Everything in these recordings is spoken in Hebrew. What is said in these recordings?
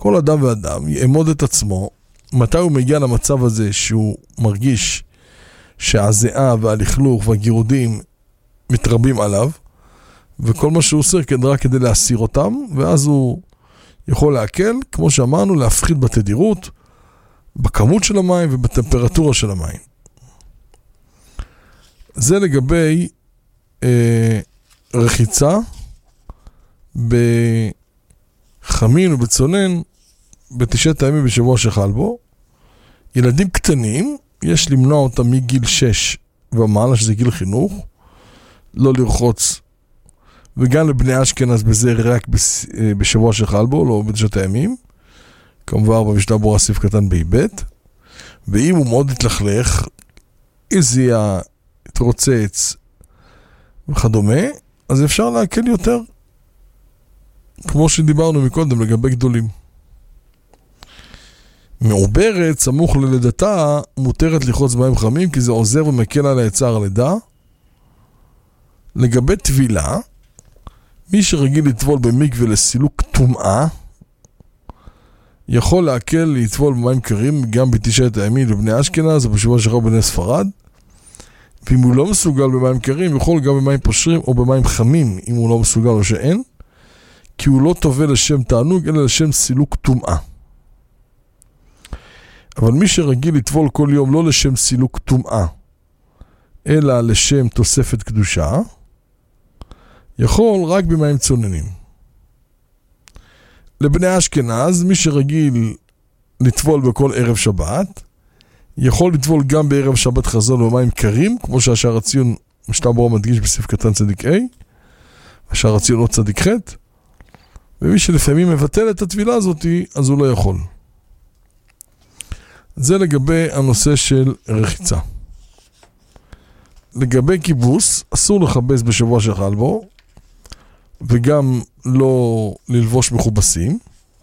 כל אדם ואדם יעמוד את עצמו, מתי הוא מגיע למצב הזה שהוא מרגיש שהזיעה והלכלוך והגירודים מתרבים עליו, וכל מה שהוא עושה רק כדי להסיר אותם, ואז הוא יכול להקל, כמו שאמרנו, להפחית בתדירות, בכמות של המים ובטמפרטורה של המים. זה לגבי רחיצה בחמין ובצונן בתשעת הימים בשבוע שחל בו. ילדים קטנים, יש למנוע אותם מגיל 6 ומעלה, שזה גיל חינוך, לא לרחוץ, וגם לבני אשכנז בזה רק בשבוע שחל בו, לא בתשעת הימים, כמובן במשנה ברורה סעיף קטן באיבט. ואם הוא מאוד התלכלך, הזיע, התרוצץ וכדומה, אז אפשר להקל יותר, כמו שדיברנו מקודם לגבי גדולים. מעוברת, סמוך ללידתה, מותרת לחוץ מים חמים, כי זה עוזר ומקל על היצר הלידה. לגבי טבילה, מי שרגיל לטבול במקווה לסילוק טומאה, יכול להקל לטבול במים קרים, גם בתשעת הימים לבני אשכנז, או בשבוע שחל בני ספרד. ואם הוא לא מסוגל במים קרים, יכול גם במים פושרים, או במים חמים, אם הוא לא מסוגל או שאין, כי הוא לא טובל לשם תענוג, אלא לשם סילוק טומאה. אבל מי שרגיל לטבול כל יום לא לשם סילוק טומאה, אלא לשם תוספת קדושה, יכול רק במים צוננים. לבני אשכנז, מי שרגיל לטבול בכל ערב שבת, יכול לטבול גם בערב שבת חזון במים קרים, כמו שהשער הציון משנה ברורה מדגיש בסעיף קטן צדיק A, השער הציון לא צדיק ח', ומי שלפעמים מבטל את הטבילה הזאת, אז הוא לא יכול. זה לגבי הנושא של רחיצה. לגבי כיבוס, אסור לחבס בשבוע שחל בו, וגם לא ללבוש מכובסים.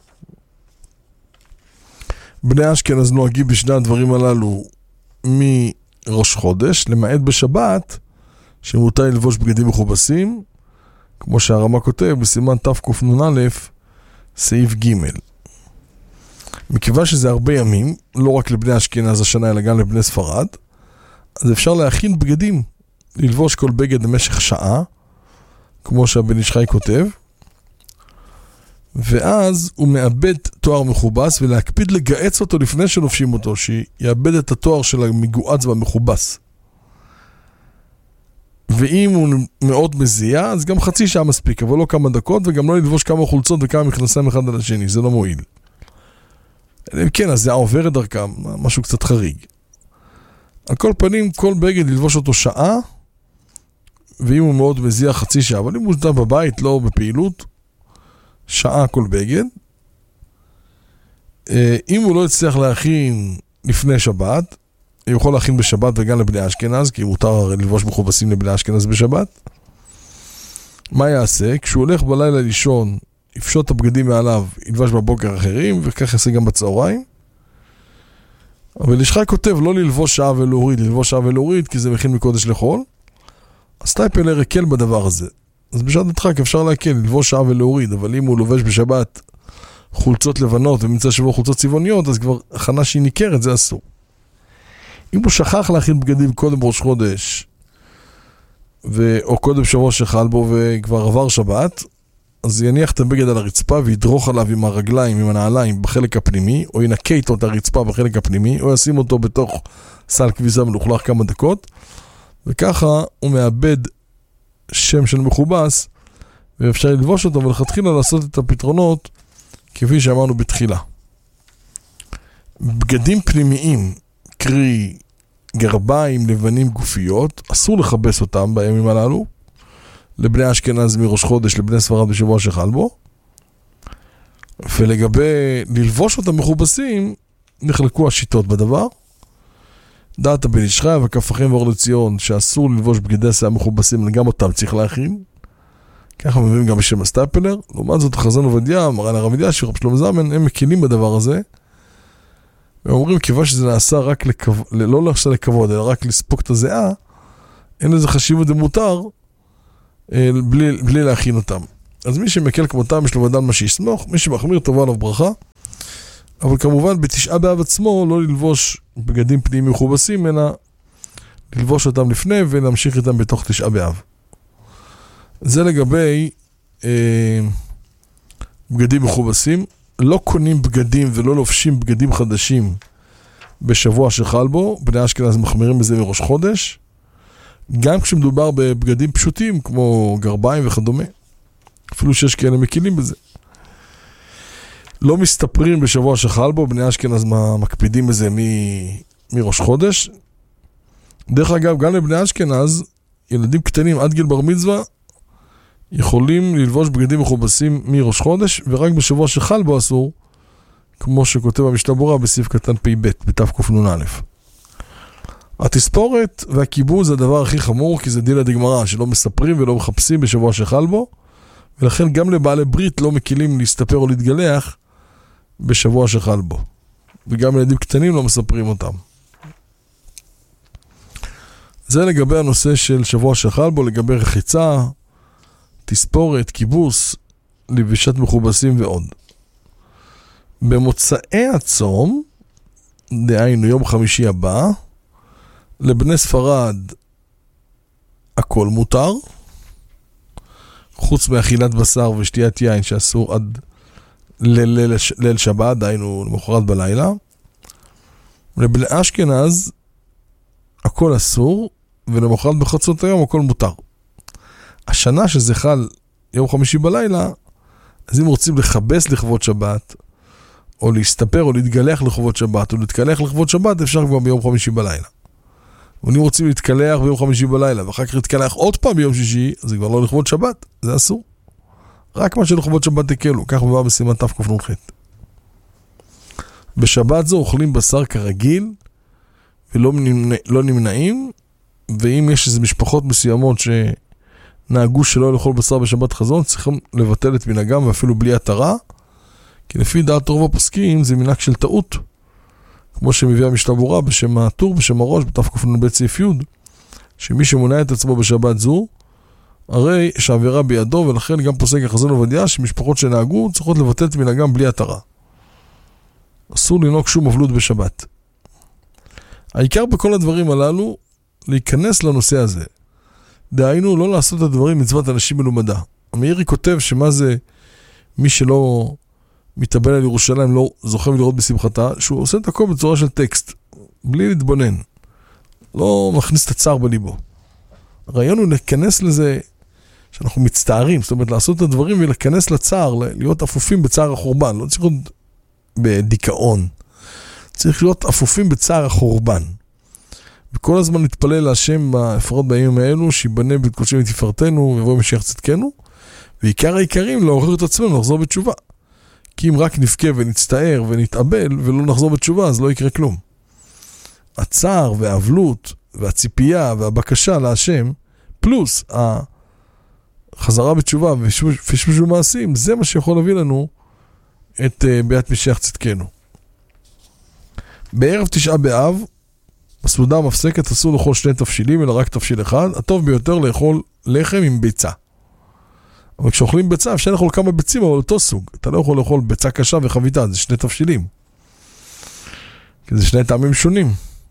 בני אשכנז נוהגים בשני הדברים הללו מראש חודש, למעט בשבת, שמותר ללבוש בגדים מכובסים, כמו שהרמה כותב בסימן תקנ"א, סעיף ג'. מכיוון שזה הרבה ימים, לא רק לבני אשכנז השנה, אלא גם לבני ספרד, אז אפשר להכין בגדים, ללבוש כל בגד במשך שעה, כמו שהבן איש חי כותב, ואז הוא מאבד תואר מכובס, ולהקפיד לגעץ אותו לפני שלובשים אותו, שיאבד את התואר של המגועץ והמכובס. ואם הוא מאוד מזיע, אז גם חצי שעה מספיק, אבל לא כמה דקות, וגם לא ללבוש כמה חולצות וכמה מכנסיים אחד על השני, זה לא מועיל. כן, אז זה עובר דרכם, משהו קצת חריג. על כל פנים, כל בגד ללבוש אותו שעה, ואם הוא מאוד מזיע חצי שעה, אבל אם הוא נמצא בבית, לא בפעילות, שעה כל בגד. אם הוא לא יצליח להכין לפני שבת, הוא יכול להכין בשבת וגם לבני אשכנז, כי מותר ללבוש מכובסים לבני אשכנז בשבת. מה יעשה? כשהוא הולך בלילה לישון, יפשוט את הבגדים מעליו, ילבש בבוקר אחרים, וכך יעשה גם בצהריים. אבל איש חי כותב לא ללבוש שעה ולהוריד, ללבוש שעה ולהוריד, כי זה מכין מקודש לחול. אז טייפלר יקל בדבר הזה. אז בשעת הדחק אפשר להקל, ללבוש שעה ולהוריד, אבל אם הוא לובש בשבת חולצות לבנות ומצא שבוע חולצות צבעוניות, אז כבר הכנה שהיא ניכרת, זה אסור. אם הוא שכח להכין בגדים קודם ראש חודש, או קודם שבוע שחל בו וכבר עבר שבת, אז יניח את הבגד על הרצפה וידרוך עליו עם הרגליים, עם הנעליים בחלק הפנימי, או ינקה איתו את הרצפה בחלק הפנימי, או ישים אותו בתוך סל כביסה מלוכלך כמה דקות, וככה הוא מאבד שם של מכובס, ואפשר ללבוש אותו ולכתחילה לעשות את הפתרונות כפי שאמרנו בתחילה. בגדים פנימיים, קרי גרביים, לבנים, גופיות, אסור לחבס אותם בימים הללו, לבני אשכנז מראש חודש, לבני ספרד בשבוע שחל בו, ולגבי ללבוש אותם מכובסים, נחלקו השיטות בדבר. דעת הבן איש חי וכף החיים ואור לציון, שאסור ללבוש בגדי שיער מכובסים, גם אותם צריך להכין. ככה מביאים גם בשם הסטייפלר. לעומת זאת, החזון עובדיה, מרן הרב אלישיב, רב שלמה זלמן, הם מקילים בדבר הזה. והם אומרים, כיוון שזה נעשה רק לא נעשה לכבוד, אלא רק לספוק את הזיעה, אין לזה חשיבות ומותר, בלי להכין אותם. אז מי שמקל כמותם, יש לו ודן מה שיסמוך, מי שמחמיר טובה עליו ברכה, אבל כמובן בתשעה באב עצמו לא ללבוש בגדים פנימיים מכובסים, אלא ללבוש אותם לפני ולהמשיך איתם בתוך תשעה באב. זה לגבי בגדים מכובסים. לא קונים בגדים ולא לובשים בגדים חדשים בשבוע שחל בו. בני אשכנז מחמירים בזה מראש חודש. גם כשמדובר בבגדים פשוטים כמו גרביים וכדומה. אפילו שיש כאלה מקילים בזה. לא מסתפרים בשבוע שחל בו. בני אשכנז מקפידים בזה מראש חודש. דרך אגב, גם לבני אשכנז, ילדים קטנים עד גיל בר מצווה, יכולים ללבוש בגדים מכובסים מראש חודש, ורק בשבוע שחל בו אסור, כמו שכותב המשנה ברורה בסעיף קטן פ"ב, בתקנ"א. התספורת והקיבוץ זה הדבר הכי חמור, כי זה דין הדגמרא, שלא מספרים ולא מחפשים בשבוע שחל בו, ולכן גם לבעלי ברית לא מקילים להסתפר או להתגלח בשבוע שחל בו. וגם ילדים קטנים לא מספרים אותם. זה לגבי הנושא של שבוע שחל בו, לגבי רחיצה, תספורת, קיבוץ, לבישת מכובסים ועוד. במוצאי הצום, דהיינו יום חמישי הבא, לבני ספרד הכל מותר, חוץ מאכילת בשר ושתיית יין שאסור עד ליל שבת, דהיינו למחרת בלילה. לבני אשכנז הכל אסור, ולמחרת בחצות היום הכל מותר. השנה שזה חל יום חמישי בלילה, אז אם רוצים לחבס לכבוד שבת, או להסתפר או להתגלח לכבוד שבת, או להתקלח לכבוד שבת, אפשר כבר ביום חמישי בלילה. ואם רוצים להתקלח ביום חמישי בלילה, ואחר כך להתקלח עוד פעם ביום שישי, אז זה כבר לא לכבוד שבת, זה אסור. רק מה שלכבוד שבת תקלו, כך מבוא בסימן תקנ"ח. בשבת זו אוכלים בשר כרגיל, ולא נמנעים, ואם יש איזה משפחות מסוימות שנהגו שלא לאכול בשר בשבת חזון, צריכים לבטל את מנהגם ואפילו בלי התרה, כי לפי דעת רוב הפוסקים זה מנהג של טעות, כמו שמביא המשנה ברורה בשם הטור, בשם הראש, בתקנ"ב סעיף י', שמי שמונע את עצמו בשבת זו, הרי יש עבירה בידו, ולכן גם פוסק החזון עובדיה שמשפחות שנהגו צריכות לבטל את מנהגם בלי התרה. אסור לנהוג שום אבלות בשבת. העיקר בכל הדברים הללו, להיכנס לנושא הזה. דהיינו, לא לעשות את הדברים מצוות אנשים מלומדה. המאירי כותב שמה זה מי שלא מתאבל על ירושלים, לא זוכה לראות בשמחתה, שהוא עושה את הכל בצורה של טקסט, בלי להתבונן. לא מכניס את הצער בליבו. הרעיון הוא להיכנס לזה שאנחנו מצטערים, זאת אומרת לעשות את הדברים ולהיכנס לצער, להיות אפופים בצער החורבן, לא צריך להיות בדיכאון. צריך להיות אפופים בצער החורבן. וכל הזמן נתפלל להשם בפרט בימים האלו, שיבנה בקודשי ותפארתנו, ויבוא משיח צדקנו, ועיקר העיקרים לעורר את עצמנו, לחזור בתשובה. כי אם רק נבכה ונצטער ונתאבל, ולא נחזור בתשובה, אז לא יקרה כלום. הצער והאבלות, והציפייה והבקשה להשם, פלוס החזרה בתשובה ושמשו מעשים, זה מה שיכול להביא לנו את ביאת משיח צדקנו. בערב תשעה באב, בסעודה המפסקת אסור לאכול שני תבשילים, אלא רק תבשיל אחד. הטוב ביותר לאכול לחם עם ביצה. אבל כשאוכלים ביצה, אפשר לאכול כמה ביצים, אבל אותו סוג. אתה לא יכול לאכול ביצה קשה וחביתה, זה שני תבשילים. כי זה שני טעמים שונים.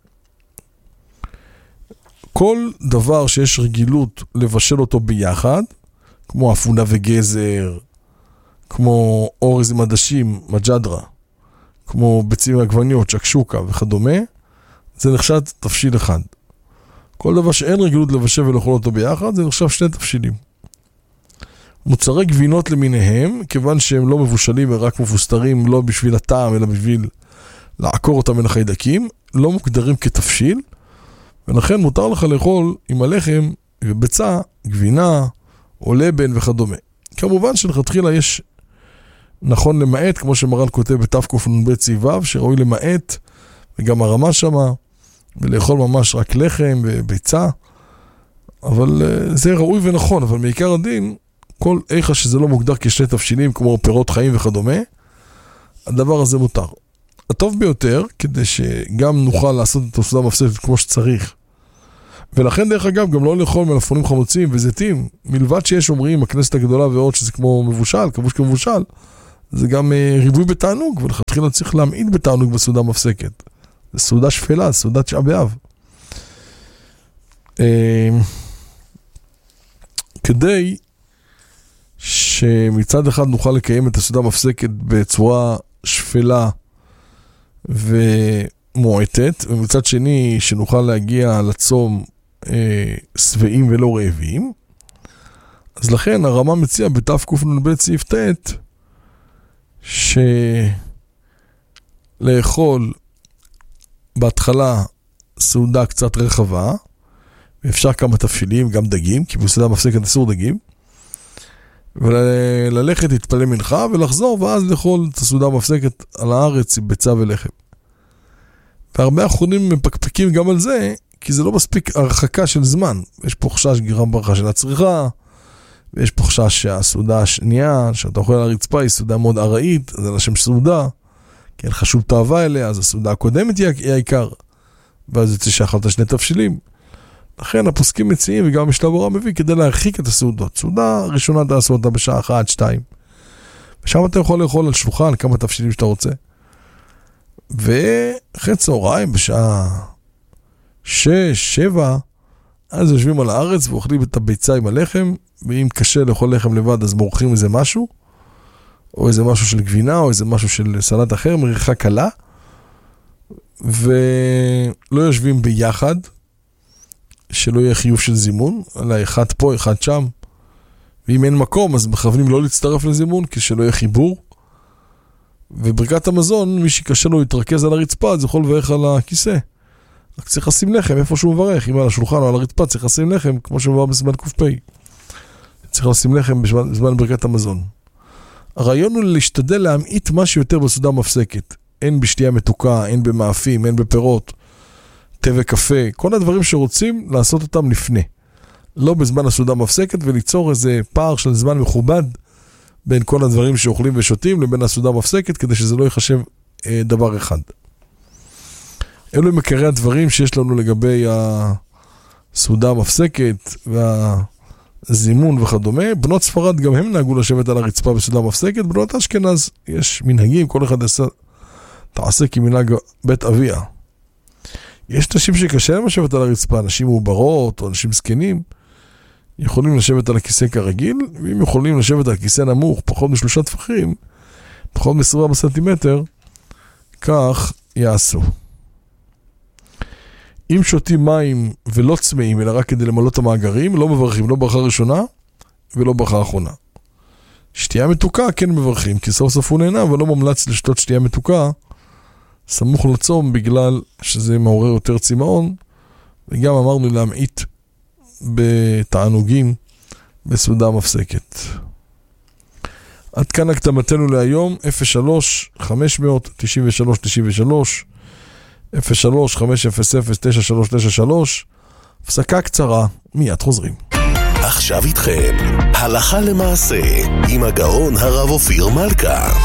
כל דבר שיש רגילות לבשל אותו ביחד, כמו אפונה וגזר, כמו אורז עם עדשים, מג'דרה, כמו ביצים ועגבניות, שקשוקה וכדומה, זה נחשב תבשיל אחד. כל דבר שאין רגילות לבשל ולאכול אותו ביחד, זה נחשב שני תבשילים. מוצרי גבינות למיניהם, כיוון שהם לא מבושלים ורק מפוסטרים, לא בשביל הטעם, אלא בשביל לעקור אותם מן החיידקים, לא מוגדרים כתבשיל, ולכן מותר לך לאכול עם הלחם וביצה, גבינה או לבן וכדומה. כמובן שלכתחילה יש נכון למעט, כמו שמרן כותב בתקנ"ב סעיף, שראוי למעט, וגם הרמה שמה, ולאכול ממש רק לחם וביצה, אבל זה ראוי ונכון, אבל מעיקר הדין, כל איכה שזה לא מוגדר כשני תבשילים, כמו פירות חיים וכדומה, הדבר הזה מותר. הטוב ביותר, כדי שגם נוכל לעשות את הסעודה המפסקת כמו שצריך, ולכן דרך אגב גם לא לאכול מלפפונים חמוצים וזיתים, מלבד שיש אומרים, הכנסת הגדולה ועוד שזה כמו מבושל, כבוש כמבושל, זה גם ריבוי בתענוג, ולכתחילה צריך להמעיט בתענוג בסעודה מפסקת. זה סעודה שפלה, סעודת תשעה באב. כדי שמצד אחד נוכל לקיים את הסעודה מפסקת בצורה שפלה ומועטת, ומצד שני שנוכל להגיע לצום שבעים ולא רעבים, אז לכן הרמה מציע בתקנ"ב סעיף ט' שלאכול בהתחלה סעודה קצת רחבה, ואפשר כמה תבשילים, גם דגים, כי בסעודה מפסקת אסור דגים, וללכת להתפלל מנחה ולחזור, ואז לאכול את הסעודה המפסקת על הארץ עם ביצה ולחם. והרבה אחרונים מפקפקים גם על זה, כי זה לא מספיק הרחקה של זמן. יש פה חשש גרם ברכה של הצריכה, ויש פה חשש שהסעודה השנייה, שאתה אוכל על הרצפה, היא סעודה מאוד ארעית, זה על השם סעודה, כי אין חשוב תאווה אליה, אז הסעודה הקודמת היא העיקר, ואז יוצא שאכלת שני תבשילים. לכן הפוסקים מציעים, וגם משלב הוראה מביא, כדי להרחיק את הסעודות. סעודה ראשונה תעשו אותה בשעה 1-2. ושם אתה יכול לאכול על שולחן כמה תבשילים שאתה רוצה. ואחרי צהריים בשעה 6-7, אז יושבים על הארץ ואוכלים את הביצה עם הלחם, ואם קשה לאכול לחם לבד, אז מורחים איזה משהו, או איזה משהו של גבינה, או איזה משהו של סלט אחר, מריחה קלה, ולא יושבים ביחד, שלא יהיה חיוב של זימון, אלא אחד פה, אחד שם, ואם אין מקום, אז מכוונים לא להצטרף לזימון, כי שלא יהיה חיבור, וברכת המזון, מי שקשה לו להתרכז על הרצפה, אז יכול לברך על הכיסא. רק צריך לשים לחם איפה שהוא מברך, אם על השולחן או על הרצפה צריך לשים לחם, כמו שמברך בזמן ק"פ. צריך לשים לחם בזמן ברכת המזון. הרעיון הוא להשתדל להמעיט משהו יותר בסעודה מפסקת. אין בשתייה מתוקה, אין במאפים, אין בפירות, תה וקפה, כל הדברים שרוצים לעשות אותם לפני. לא בזמן הסעודה מפסקת, וליצור איזה פער של זמן מכובד בין כל הדברים שאוכלים ושותים לבין הסעודה מפסקת, כדי שזה לא ייחשב דבר אחד. אלו הם עיקרי הדברים שיש לנו לגבי הסעודה המפסקת והזימון וכדומה. בנות ספרד גם הם נהגו לשבת על הרצפה בסעודה מפסקת, בנות אשכנז יש מנהגים, כל אחד תעשה כמנהג בית אביה. יש נשים שקשה להם לשבת על הרצפה, נשים מעוברות או אנשים זקנים, יכולים לשבת על הכיסא כרגיל, ואם יכולים לשבת על כיסא נמוך, פחות מ3 טפחים, פחות מ24 סנטימטר, כך יעשו. אם שותים מים ולא צמאים, אלא רק כדי למלא את המאגרים, לא מברכים, לא ברכה ראשונה ולא ברכה אחרונה. שתייה מתוקה כן מברכים, כי סוף סוף הוא נהנה, אבל לא ממלץ לשתות שתייה מתוקה, סמוך לצום, בגלל שזה מעורר יותר צמאון, וגם אמרנו להמעיט בתענוגים בסעודה מפסקת. עד כאן הקדמתנו להיום, 03-500-93-93, 03-500-9393, הפסקה קצרה, מיד חוזרים. עכשיו איתכם, הלכה למעשה, עם הגאון הרב אופיר מלכה.